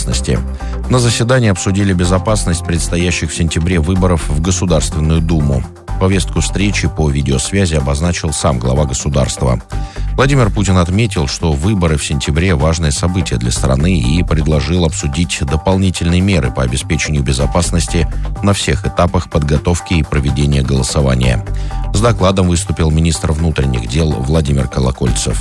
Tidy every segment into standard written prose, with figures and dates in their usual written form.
безопасности. На заседании обсудили безопасность предстоящих в сентябре выборов в Государственную Думу. Повестку встречи по видеосвязи обозначил сам глава государства. Владимир Путин отметил, что выборы в сентябре – важное событие для страны и предложил обсудить дополнительные меры по обеспечению безопасности на всех этапах подготовки и проведения голосования. С докладом выступил министр внутренних дел Владимир Колокольцев.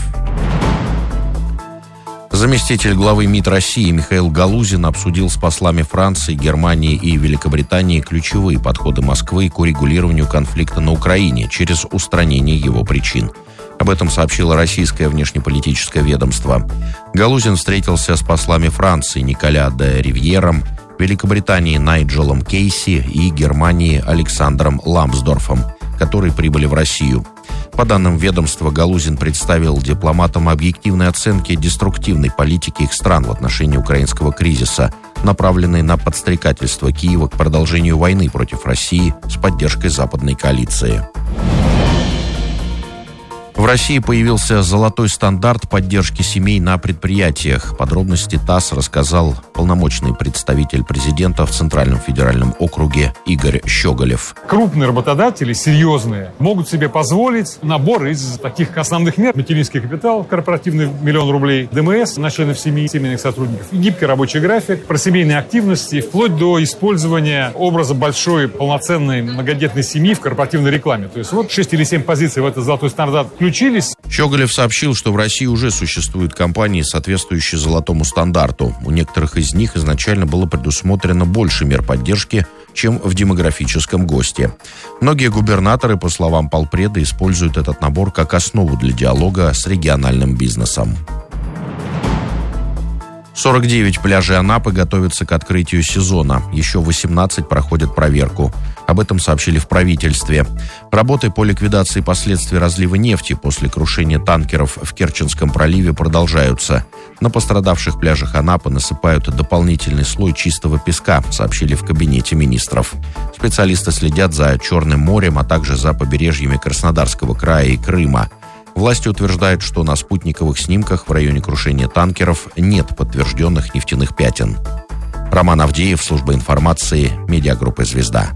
Заместитель главы МИД России Михаил Галузин обсудил с послами Франции, Германии и Великобритании ключевые подходы Москвы к урегулированию конфликта на Украине через устранение его причин. Об этом сообщило российское внешнеполитическое ведомство. Галузин встретился с послами Франции Николя де Ривьером, Великобритании Найджелом Кейси и Германии Александром Ламсдорфом, которые прибыли в Россию. По данным ведомства, Галузин представил дипломатам объективные оценки деструктивной политики их стран в отношении украинского кризиса, направленной на подстрекательство Киева к продолжению войны против России с поддержкой западной коалиции. В России появился золотой стандарт поддержки семей на предприятиях. Подробности ТАСС рассказал полномочный представитель президента в Центральном федеральном округе Игорь Щеголев. Крупные работодатели, серьезные, могут себе позволить набор из таких основных мер. Материнский капитал, корпоративный 1 миллион рублей, ДМС на членов семьи, семейных сотрудников, гибкий рабочий график, про семейные активности, вплоть до использования образа большой, полноценной, многодетной семьи в корпоративной рекламе. То есть вот 6 или 7 позиций в этот золотой стандарт включились. Щеголев сообщил, что в России уже существуют компании, соответствующие золотому стандарту. У некоторых из них изначально было предусмотрено больше мер поддержки, чем в демографическом ГОСТе. Многие губернаторы, по словам полпреда, используют этот набор как основу для диалога с региональным бизнесом. 49 пляжей Анапы готовятся к открытию сезона. Еще 18 проходят проверку. Об этом сообщили в правительстве. Работы по ликвидации последствий разлива нефти после крушения танкеров в Керченском проливе продолжаются. На пострадавших пляжах Анапы насыпают дополнительный слой чистого песка, сообщили в кабинете министров. Специалисты следят за Черным морем, а также за побережьями Краснодарского края и Крыма. Власти утверждают, что на спутниковых снимках в районе крушения танкеров нет подтвержденных нефтяных пятен. Роман Авдеев, служба информации, медиагруппы «Звезда».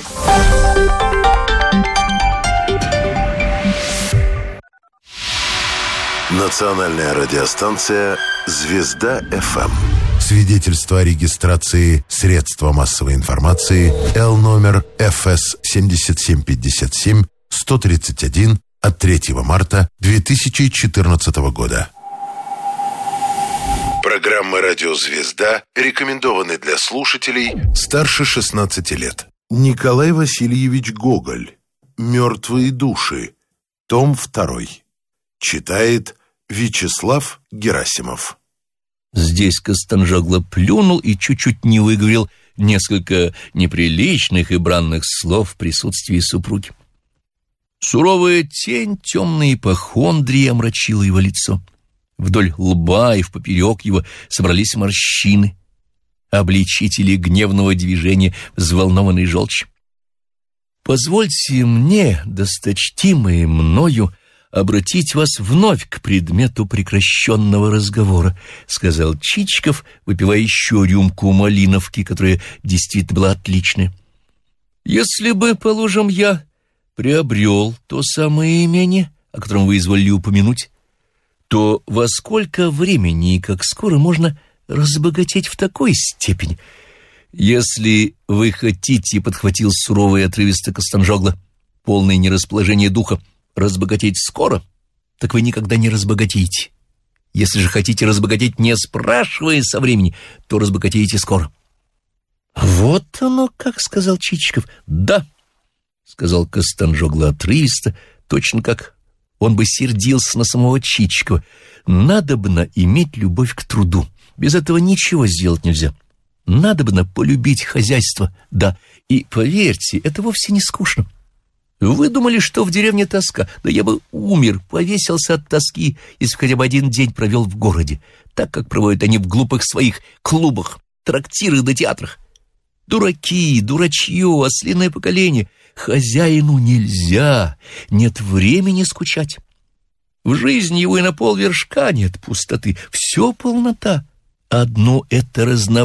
Национальная радиостанция «Звезда-ФМ». Свидетельство о регистрации средства массовой информации Л-номер ФС 7757-131 от 3 марта 2014 года. Программа «Радио Звезда» рекомендованы для слушателей старше 16 лет. Николай Васильевич Гоголь. «Мертвые души». Том 2. Читает Вячеслав Герасимов. Здесь Костанжогло плюнул и чуть-чуть не выговорил несколько неприличных и бранных слов в присутствии супруги. Суровая тень темной ипохондрии омрачила его лицо. Вдоль лба и впоперек его собрались морщины, обличители гневного движения взволнованной желчи. «Позвольте мне, досточтимые мною, обратить вас вновь к предмету прекращенного разговора», — сказал Чичиков, выпивая еще рюмку малиновки, которая действительно была отличная. «Если бы, положим, я приобрел то самое имение, о котором вы изволили упомянуть, то во сколько времени и как скоро можно разбогатеть в такой степени? Если вы хотите, — подхватил суровый и отрывисто Костанжогло, полное нерасположение духа, — разбогатеть скоро, так вы никогда не разбогатеете. Если же хотите разбогатеть, не спрашивая со времени, то разбогатеете скоро». «Вот оно как», — сказал Чичиков. «Да», — сказал Костанжогло отрывисто, точно как он бы сердился на самого Чичикова. «Надобно иметь любовь к труду. Без этого ничего сделать нельзя. Надобно полюбить хозяйство, да. И, поверьте, это вовсе не скучно. Вы думали, что в деревне тоска? Да я бы умер, повесился от тоски, если хотя бы один день провел в городе, так как проводят они в глупых своих клубах, трактирах да театрах. Дураки, дурачье, ослиное поколение. Хозяину нельзя, нет времени скучать. В жизни его и на полвершка нет пустоты, все полнота. Одно это